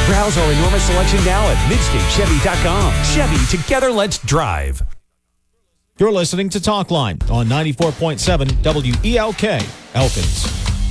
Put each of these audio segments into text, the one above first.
Browse our enormous selection now at MidstateChevy.com. Chevy, together let's drive. You're listening to Talkline on 94.7 WELK, Elkins.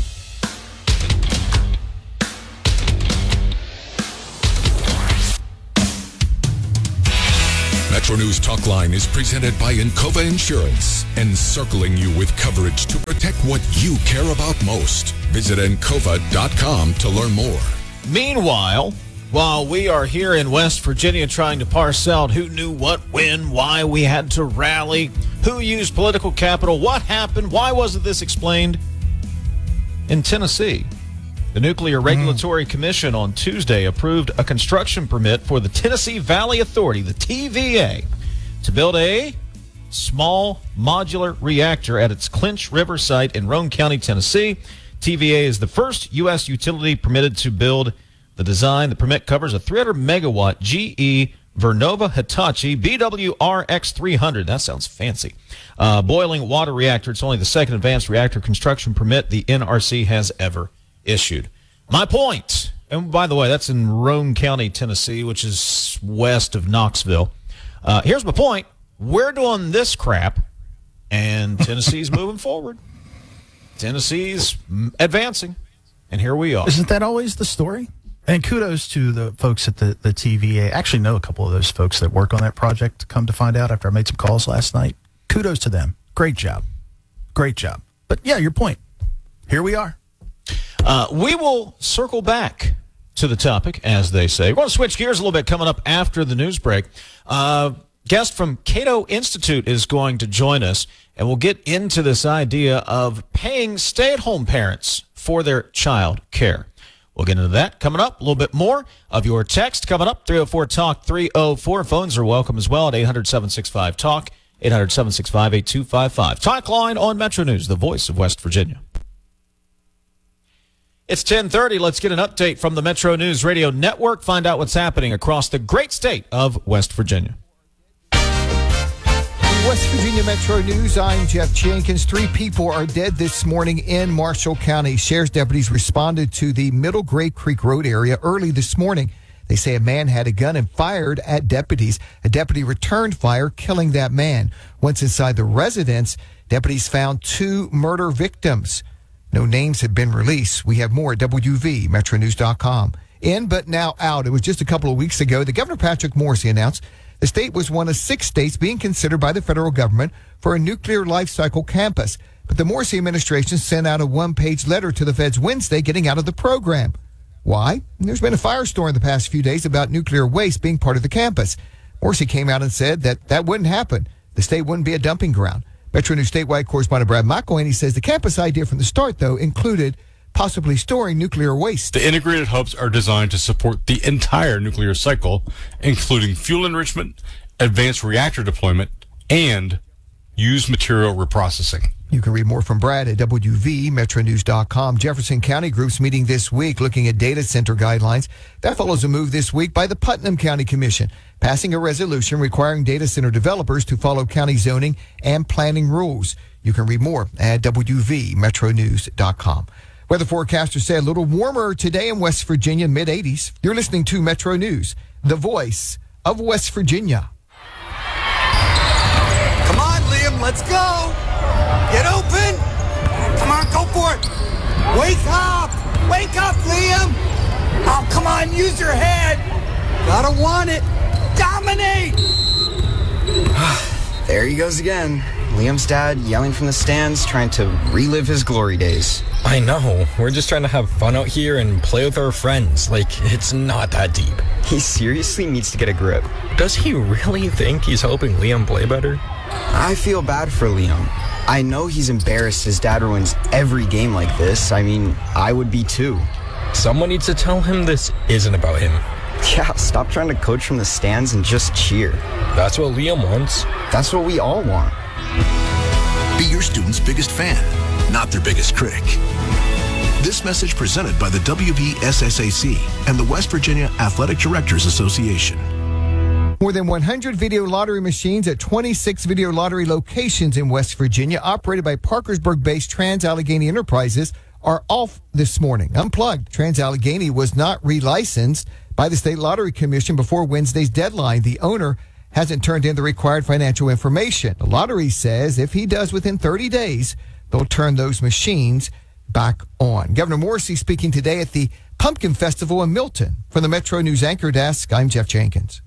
Metro News Talkline is presented by Encova Insurance, encircling you with coverage to protect what you care about most. Visit Encova.com to learn more. Meanwhile, while we are here in West Virginia trying to parse out who knew what, when, why we had to rally, who used political capital, what happened, why wasn't this explained? In Tennessee, the Nuclear Regulatory Commission on Tuesday approved a construction permit for the Tennessee Valley Authority, the TVA, to build a small modular reactor at its Clinch River site in Roane County, Tennessee. TVA is the first U.S. utility permitted to build the design. The permit covers a 300-megawatt GE Vernova Hitachi BWRX-300. That sounds fancy. Boiling water reactor. It's only the second advanced reactor construction permit the NRC has ever issued. My point, and by the way, that's in Roane County, Tennessee, which is west of Knoxville. Here's my point. We're doing this crap, and Tennessee's moving forward. Tennessee's advancing, and here we are. Isn't that always the story? And kudos to the folks at the TVA. I actually know a couple of those folks that work on that project, come to find out after I made some calls last night. Kudos to them. Great job. Great job. But yeah, your point. Here we are. We will circle back to the topic, as they say. We're going to switch gears a little bit coming up after the news break. Guest from Cato Institute is going to join us, and we'll get into this idea of paying stay-at-home parents for their child care. We'll get into that coming up. A little bit more of your text coming up. 304-TALK 304. Phones are welcome as well at 800-765-TALK, 800-765-8255. Talk line on Metro News, the voice of West Virginia. It's 10:30. Let's get an update from the Metro News Radio Network. Find out what's happening across the great state of West Virginia. West Virginia Metro News, I'm Jeff Jenkins. 3 people are dead this morning in Marshall County. Sheriff's deputies responded to the Middle Gray Creek Road area early this morning. They say a man had a gun and fired at deputies. A deputy returned fire, killing that man. Once inside the residence, deputies found 2 murder victims. No names have been released. We have more at WVMetroNews.com. In but now out. It was just a couple of weeks ago that Governor Patrick Morrisey announced the state was one of 6 states being considered by the federal government for a nuclear life cycle campus. But the Morrisey administration sent out a 1-page letter to the feds Wednesday getting out of the program. Why? There's been a firestorm the past few days about nuclear waste being part of the campus. Morrisey came out and said that wouldn't happen. The state wouldn't be a dumping ground. Metro News statewide correspondent Brad McElhaney says the campus idea from the start, though, included possibly storing nuclear waste. The integrated hubs are designed to support the entire nuclear cycle, including fuel enrichment, advanced reactor deployment, and used material reprocessing. You can read more from Brad at WVMetroNews.com. Jefferson County groups meeting this week looking at data center guidelines. That follows a move this week by the Putnam County Commission, passing a resolution requiring data center developers to follow county zoning and planning rules. You can read more at WVMetroNews.com. Weather forecasters say a little warmer today in West Virginia, mid-80s. You're listening to Metro News, the voice of West Virginia. Come on, Liam, let's go. Get open. Come on, go for it. Wake up. Wake up, Liam. Oh, come on, use your head. Gotta want it. Dominate. There he goes again. Liam's dad yelling from the stands, trying to relive his glory days. I know. We're just trying to have fun out here and play with our friends. Like, it's not that deep. He seriously needs to get a grip. Does he really think he's helping Liam play better? I feel bad for Liam. I know he's embarrassed his dad ruins every game like this. I mean, I would be too. Someone needs to tell him this isn't about him. Yeah, stop trying to coach from the stands and just cheer. That's what Liam wants. That's what we all want. Be your student's biggest fan, not their biggest critic. This message presented by the WVSSAC and the West Virginia Athletic Directors Association. More than 100 video lottery machines at 26 video lottery locations in West Virginia, operated by Parkersburg-based Trans-Allegheny Enterprises, are off this morning. Unplugged. Trans-Allegheny was not relicensed by the State Lottery Commission before Wednesday's deadline. The owner hasn't turned in the required financial information. The lottery says if he does within 30 days, they'll turn those machines back on. Governor Morrisey speaking today at the Pumpkin Festival in Milton. From the Metro News Anchor Desk, I'm Jeff Jenkins.